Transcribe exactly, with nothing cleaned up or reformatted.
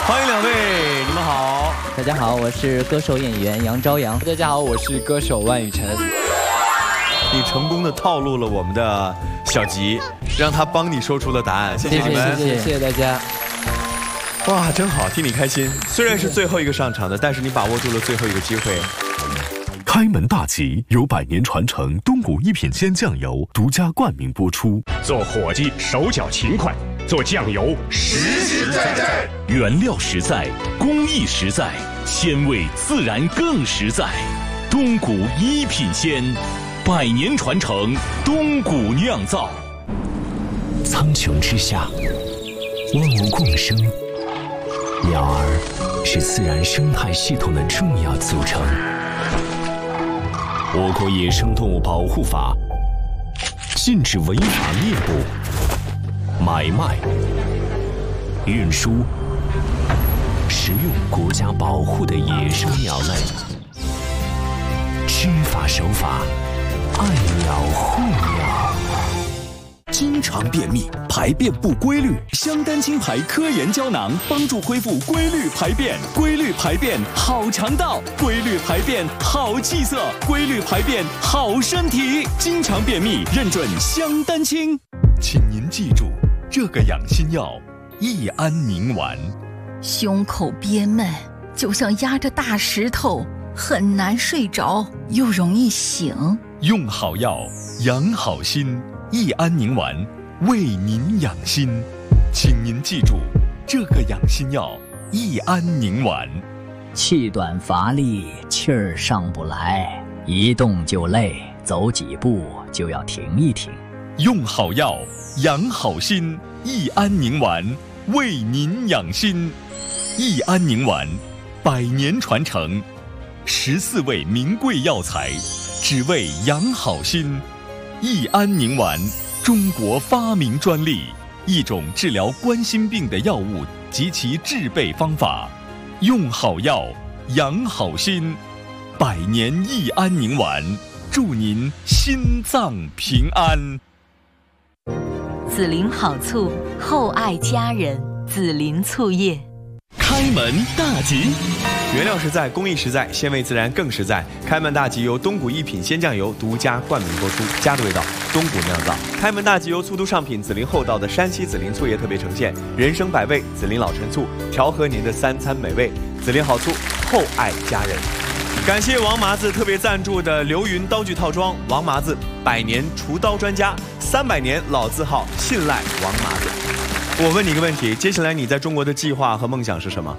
欢迎两位，你们好。 大家好，我是歌手演员杨朝阳。 大家好，我是歌手万雨晨。 你成功的套路了我们的小吉，让他帮你说出了答案。谢谢你们， 谢谢谢谢大家。 哇，真好，替你开心。虽然是最后一个上场的，但是你把握住了最后一个机会。 开门大吉由百年传承东谷一品鲜酱油独家冠名播出。 做伙计手脚勤快，做酱油实实在在， 原料实在，工艺实在，鲜味自然更实在。东谷一品鲜，百年传承，东谷酿造。苍穹之下，万物共生，鸟儿是自然生态系统的重要组成。我国野生动物保护法禁止违法猎捕、买卖、运输、食用国家保护的野生鸟类。知法守法，爱鸟护鸟。 经常便秘、排便不规律，香丹青牌科研胶囊帮助恢复规律排便，规律排便好肠道，规律排便好气色，规律排便好身体。经常便秘认准香丹青。 请您记住这个养心药：益安宁丸。 胸口憋闷，就像压着大石头，很难睡着，又容易醒。 用好药，养好心。益安宁丸为您养心，请您记住这个养心药：益安宁丸。 气短乏力，气儿上不来，一动就累，走几步就要停一停。 用好药，养好心。益安宁丸为您养心。益安宁丸，百年传承，十四味名贵药材，只为养好心。益安宁丸，中国发明专利，一种治疗冠心病的药物及其制备方法。用好药，养好心。百年益安宁丸，祝您心脏平安。 紫林好醋，厚爱家人。紫林醋业。 开门大吉。 原料实在，工艺实在，鲜味自然更实在。开门大吉由东谷一品鲜酱油独家冠名播出，家的味道，东谷酿造。开门大吉由粗度上品紫林厚道的山西紫林醋业特别呈现，人生百味，紫林老陈醋，调和您的三餐美味。紫林好醋，厚爱家人。感谢王麻子特别赞助的流云刀具套装，王麻子百年厨刀专家，三百年老字号，信赖王麻子。我问你一个问题，接下来你在中国的计划和梦想是什么？